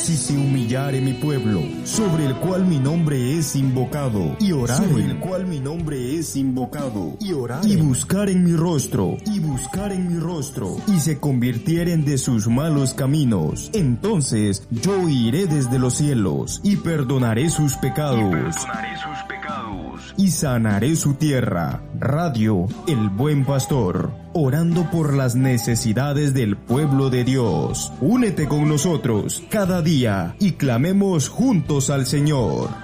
Si se humillare mi pueblo, sobre el cual mi nombre es invocado, y oraren, sobre el cual mi nombre es invocado, y oraren, y buscaren mi rostro, y se convirtieren de sus malos caminos, entonces yo iré desde los cielos, y perdonaré sus pecados, y sanaré su tierra. Radio El Buen Pastor, orando por las necesidades del pueblo de Dios. Únete con nosotros cada día y clamemos juntos al Señor.